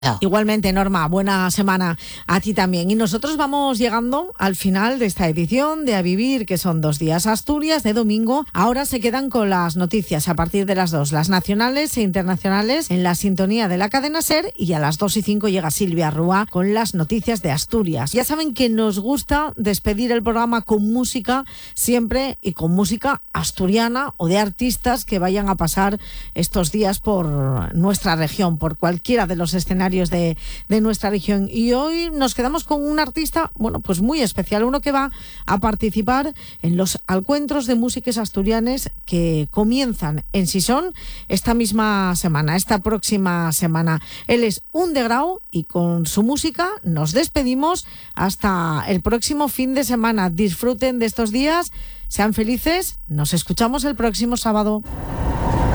Igualmente, Norma, buena semana a ti también. Y nosotros vamos llegando al final de esta edición de A Vivir, que son 2 días Asturias de domingo. Ahora se quedan con las noticias a partir de las 2, las nacionales e internacionales, en la sintonía de la cadena SER, y a las 2:05 llega Silvia Rúa con las noticias de Asturias. Ya saben que nos gusta despedir el programa con música siempre, y con música asturiana o de artistas que vayan a pasar estos días por nuestra región, por cualquiera de los escenarios de nuestra región. Y hoy nos quedamos con un artista, bueno, pues muy especial, uno que va a participar en los encuentros de músicas asturianes que comienzan en Sison esta próxima semana. Él es Underground y con su música nos despedimos hasta el próximo fin de semana. Disfruten de estos días, sean felices, nos escuchamos el próximo sábado.